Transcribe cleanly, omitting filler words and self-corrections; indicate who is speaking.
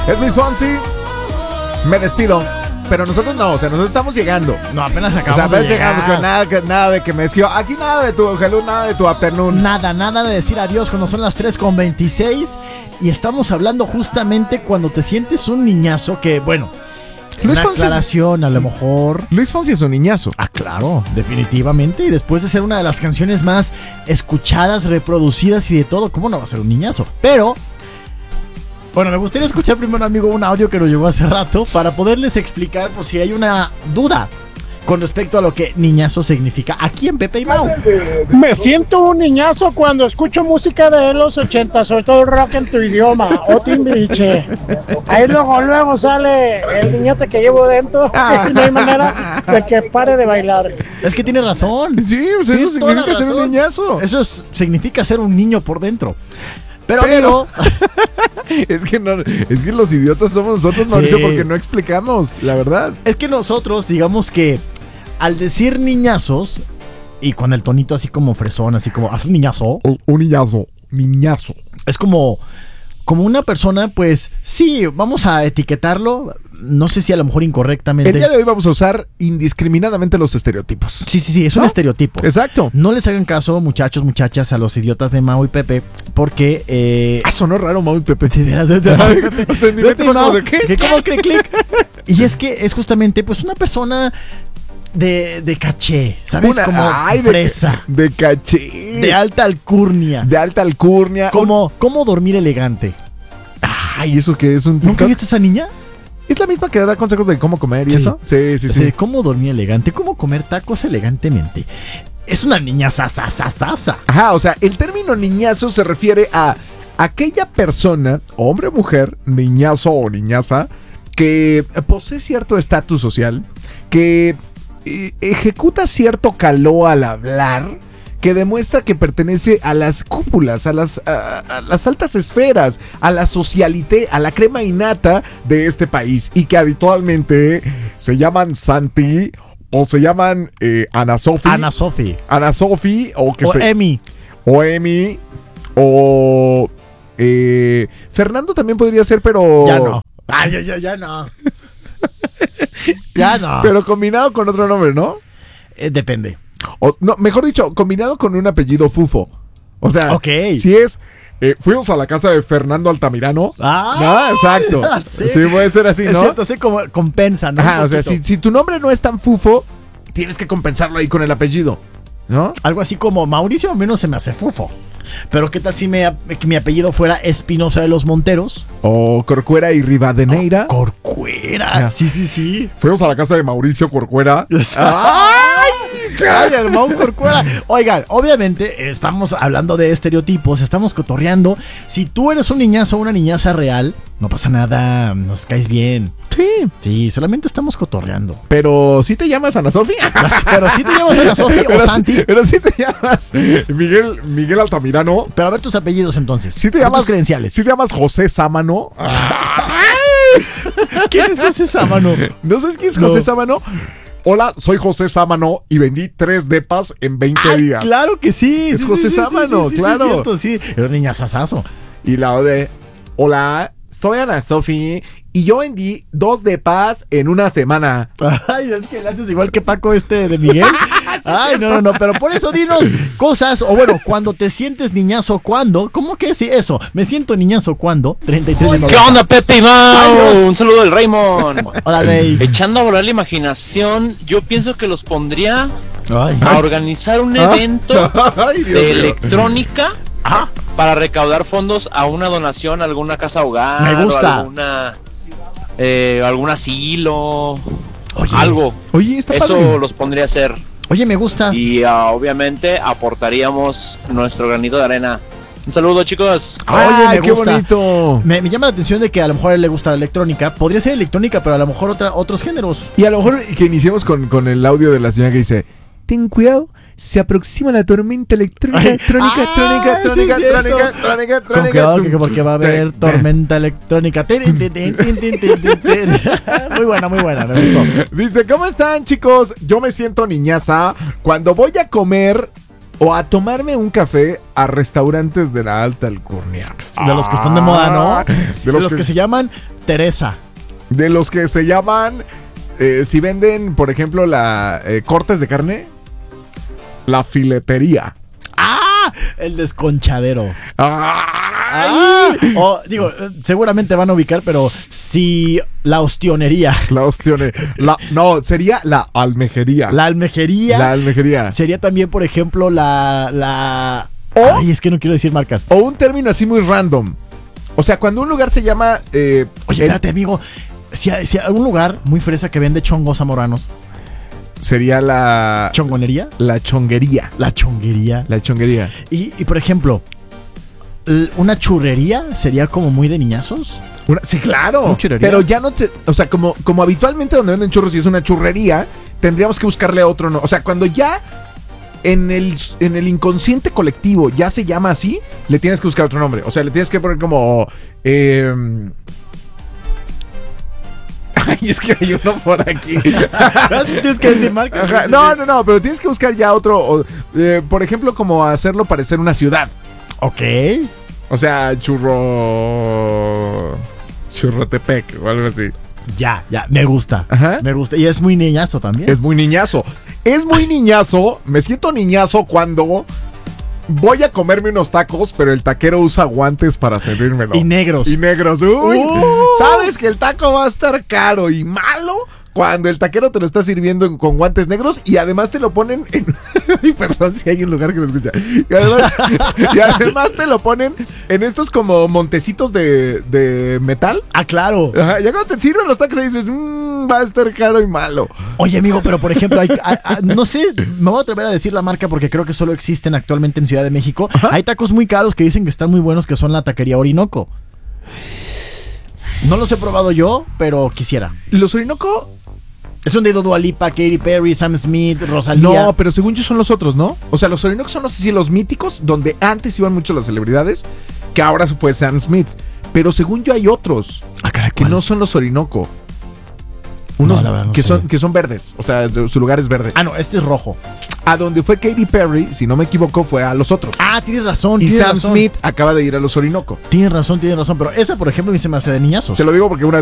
Speaker 1: Es Luis Fonsi. Me despido. Pero nosotros no, o sea, nosotros estamos llegando.
Speaker 2: No, apenas
Speaker 1: O sea,
Speaker 2: acabamos
Speaker 1: apenas
Speaker 2: de llegar.
Speaker 1: llegando, que nada de que me esquivo. Aquí nada de tu hello, nada de tu afternoon.
Speaker 2: Nada de decir adiós cuando son las 3:26. Y estamos hablando justamente cuando te sientes un niñazo que, bueno,
Speaker 1: Luis
Speaker 2: una
Speaker 1: Fonsi
Speaker 2: aclaración a lo mejor.
Speaker 1: Luis Fonsi es un niñazo.
Speaker 2: Ah, claro, definitivamente. Y después de ser una de las canciones más escuchadas, reproducidas y de todo, ¿cómo no va a ser un niñazo? Pero, bueno, me gustaría escuchar primero, amigo, un audio que nos llegó hace rato para poderles explicar por si hay una duda con respecto a lo que niñazo significa aquí en Pepe y Mau.
Speaker 3: Me siento un niñazo cuando escucho música de los 80, sobre todo rock en tu idioma, o Timbiriche. Ahí luego sale el niñote que llevo dentro y no hay manera de que pare de bailar.
Speaker 2: Es que tiene razón.
Speaker 1: Sí, pues
Speaker 2: Tiene
Speaker 1: eso
Speaker 2: toda la
Speaker 1: significa ser un
Speaker 2: razón.
Speaker 1: niñazo.
Speaker 2: Eso significa ser un niño por dentro. Pero amigo,
Speaker 1: Es que los idiotas somos nosotros, Mauricio,
Speaker 2: Sí.
Speaker 1: porque no explicamos, la verdad.
Speaker 2: es que nosotros, digamos que al decir niñazos y con el tonito así como fresón, así como haz niñazo,
Speaker 1: Un niñazo.
Speaker 2: es como una persona, pues sí, vamos a etiquetarlo, no sé si a lo mejor incorrectamente.
Speaker 1: El día de hoy vamos a usar indiscriminadamente los estereotipos.
Speaker 2: Sí, es un
Speaker 1: ¿No?
Speaker 2: estereotipo.
Speaker 1: Exacto.
Speaker 2: No les hagan caso, muchachos, muchachas, a los idiotas de Mau y Pepe, porque
Speaker 1: Sonó raro, Mau y Pepe.
Speaker 2: sí,
Speaker 1: O sea, ni mente como de qué.
Speaker 2: ¿Cómo cree clic? Y es que es justamente pues una persona de caché, ¿sabes? Como fresa,
Speaker 1: de caché.
Speaker 2: de alta alcurnia.
Speaker 1: De alta alcurnia.
Speaker 2: ¿Cómo dormir elegante?
Speaker 1: Ay, ¿eso qué es? ¿Un
Speaker 2: ¿Nunca
Speaker 1: TikTok?
Speaker 2: viste a esa niña?
Speaker 1: ¿Es la misma que da consejos de cómo comer y
Speaker 2: Sí.
Speaker 1: eso? Sí.
Speaker 2: De cómo dormir elegante, cómo comer tacos elegantemente. Es una niña sasa.
Speaker 1: Ajá, o sea, el término niñazo se refiere a aquella persona, hombre o mujer, niñazo o niñaza, que posee cierto estatus social, que ejecuta cierto caló al hablar, que demuestra que pertenece a las cúpulas, a las altas esferas, a la socialité, a la crema innata de este país, y que habitualmente se llaman Santi o se llaman Ana Sofi, o que
Speaker 2: O
Speaker 1: se
Speaker 2: Emi.
Speaker 1: o Emi o Fernando también podría ser, pero
Speaker 2: Ya no. Ay, ya no. Ya no.
Speaker 1: pero combinado con otro nombre, ¿no?
Speaker 2: Depende.
Speaker 1: O, no, mejor dicho, combinado con un apellido Fufo. O sea,
Speaker 2: Ok.
Speaker 1: si es fuimos a la casa de Fernando Altamirano. Exacto. Sí, puede ser así,
Speaker 2: Es
Speaker 1: ¿no?
Speaker 2: cierto, así como compensa, ¿no?
Speaker 1: Ajá,
Speaker 2: Un
Speaker 1: o sea,
Speaker 2: poquito.
Speaker 1: si tu nombre no es tan Fufo, tienes que compensarlo ahí con el apellido, ¿no?
Speaker 2: Algo así como Mauricio, al menos se me hace fufo. Pero ¿qué tal si que mi apellido fuera Espinosa de los Monteros?
Speaker 1: O Corcuera y Rivadeneira.
Speaker 2: Corcuera. Sí.
Speaker 1: Fuimos a la casa de Mauricio Corcuera.
Speaker 2: ¡Ay, el Mau Corcuera! Oigan, obviamente estamos hablando de estereotipos, estamos cotorreando. Si tú eres un niñazo o una niñaza real, no pasa nada, nos caes bien. Sí, solamente estamos cotorreando.
Speaker 1: Pero ¿sí te llamas Ana Sofía?
Speaker 2: Pero si te llamas Ana Sofía o Santi.
Speaker 1: Pero sí te llamas Miguel Altamirano.
Speaker 2: Pero a ver tus apellidos entonces.
Speaker 1: Sí te
Speaker 2: A ver
Speaker 1: llamas
Speaker 2: tus credenciales.
Speaker 1: Sí te llamas José Sámano.
Speaker 2: ¿Quién es José Sámano?
Speaker 1: ¿No sabes quién es
Speaker 2: No.
Speaker 1: José Sámano? Hola, soy José Sámano y vendí 3 depas en 20 días.
Speaker 2: Claro que sí.
Speaker 1: Es
Speaker 2: Sí,
Speaker 1: José
Speaker 2: sí,
Speaker 1: Sámano,
Speaker 2: sí,
Speaker 1: claro.
Speaker 2: Es cierto, sí. Era un niñazazazo.
Speaker 1: Y la de hola, soy Ana Sofi y yo vendí 2 depas en una semana.
Speaker 2: Ay, es que el antes igual que Paco de Miguel. Ay, no, pero por eso dinos cosas, o bueno, cuando te sientes niñazo, ¿cuándo? ¿Cómo que sí? Eso, me siento niñazo, ¿cuándo? 33 de
Speaker 4: ¿Qué
Speaker 2: noviembre.
Speaker 4: onda, Pepe y
Speaker 2: Ay,
Speaker 4: Mau?
Speaker 2: Dios.
Speaker 4: Un saludo del Raymond.
Speaker 2: Hola, Rey.
Speaker 4: Echando a volar la imaginación, yo pienso que los pondría
Speaker 2: Ay,
Speaker 4: a organizar un evento
Speaker 1: Ay, Dios
Speaker 4: de
Speaker 1: mío.
Speaker 4: electrónica para recaudar fondos a una donación a alguna casa hogar.
Speaker 2: Me gusta.
Speaker 4: O algún asilo.
Speaker 2: Oye.
Speaker 4: Algo.
Speaker 1: Oye, está
Speaker 4: Eso
Speaker 1: padre.
Speaker 4: los pondría a hacer.
Speaker 2: Oye, me gusta.
Speaker 4: Y obviamente aportaríamos nuestro granito de arena. Un saludo, chicos.
Speaker 1: Ay,
Speaker 2: Oye, me
Speaker 1: qué
Speaker 2: gusta.
Speaker 1: bonito.
Speaker 2: Me llama la atención de que a lo mejor a él le gusta la electrónica. Podría ser electrónica, pero a lo mejor otros géneros.
Speaker 1: Y a lo mejor que iniciemos con el audio de la señora que dice: ten cuidado, se aproxima la tormenta electrónica,
Speaker 2: Ay, Con cuidado que porque va a haber tormenta electrónica. Muy buena, me gustó.
Speaker 1: Dice, ¿cómo están, chicos? Yo me siento niñaza cuando voy a comer o a tomarme un café a restaurantes de la alta alcurnia.
Speaker 2: De los que están de moda, ¿no?
Speaker 1: De los
Speaker 2: que se llaman Teresa.
Speaker 1: De los que se llaman, si venden, por ejemplo, cortes de carne, la filetería.
Speaker 2: ¡Ah! El desconchadero.
Speaker 1: ¡Ay!
Speaker 2: Seguramente van a ubicar, pero sí, la ostionería.
Speaker 1: La ostionería. No, sería la almejería.
Speaker 2: La almejería.
Speaker 1: La almejería.
Speaker 2: Sería también, por ejemplo, la...
Speaker 1: ¿O?
Speaker 2: Ay, es que no quiero decir marcas.
Speaker 1: O un término así muy random. O sea, cuando un lugar se llama...
Speaker 2: Oye, espérate, amigo. Si hay algún lugar muy fresa que vende chongos zamoranos.
Speaker 1: Sería la...
Speaker 2: ¿Chongonería?
Speaker 1: La chonguería.
Speaker 2: La chonguería.
Speaker 1: La chonguería.
Speaker 2: Y por ejemplo, ¿una churrería sería como muy de niñazos?
Speaker 1: Sí, claro.
Speaker 2: ¿Churrería?
Speaker 1: Pero ya no te... O sea, como habitualmente donde venden churros y es una churrería, tendríamos que buscarle otro... No. O sea, cuando ya... En el inconsciente colectivo ya se llama así, le tienes que buscar otro nombre. O sea, le tienes que poner como... Ay, es que hay uno por aquí.
Speaker 2: Tienes que decir marca.
Speaker 1: Ajá. No, pero tienes que buscar ya otro. Por ejemplo, como hacerlo parecer una ciudad.
Speaker 2: Ok.
Speaker 1: O sea, Churrotepec o algo así.
Speaker 2: Ya, me gusta.
Speaker 1: Ajá.
Speaker 2: Me gusta. Y es muy niñazo también.
Speaker 1: Es muy niñazo. Me siento niñazo cuando voy a comerme unos tacos, pero el taquero usa guantes para servírmelo.
Speaker 2: Y negros.
Speaker 1: Uy, sabes que el taco va a estar caro y malo cuando el taquero te lo está sirviendo con guantes negros y además te lo ponen en... Ay, perdón si hay un lugar que me escucha. Y además te lo ponen en estos como montecitos de metal.
Speaker 2: Ah, claro.
Speaker 1: Ajá, ya cuando te sirven los tacos ahí dices, va a estar caro y malo.
Speaker 2: Oye, amigo, pero por ejemplo, no sé, me voy a atrever a decir la marca porque creo que solo existen actualmente en Ciudad de México. Ajá. Hay tacos muy caros que dicen que están muy buenos, que son la taquería Orinoco. No los he probado yo, pero quisiera.
Speaker 1: Los Orinoco...
Speaker 2: Es donde Dua Lipa, Katy Perry, Sam Smith, Rosalía.
Speaker 1: No, pero según yo son los otros, ¿no? O sea, los Orinoco son, no sé si los míticos, donde antes iban mucho las celebridades, que ahora fue Sam Smith. Pero según yo hay otros que no son los Orinoco. Unos no que son verdes. O sea, su lugar es verde.
Speaker 2: Ah, no, este es rojo.
Speaker 1: A donde fue Katy Perry, si no me equivoco, fue a los otros.
Speaker 2: Ah, tienes razón.
Speaker 1: Y Sam Smith acaba de ir a los Orinoco.
Speaker 2: Tienes razón. Pero esa, por ejemplo, a mí se me hace de niñazos.
Speaker 1: Te lo digo porque una